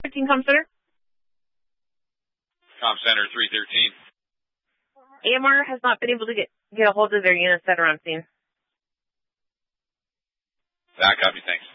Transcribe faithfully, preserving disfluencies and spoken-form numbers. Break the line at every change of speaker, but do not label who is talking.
fifteen Com Center.
Com Center three thirteen.
A M R has not been able to get, get a hold of their units that are on scene.
That copy, thanks.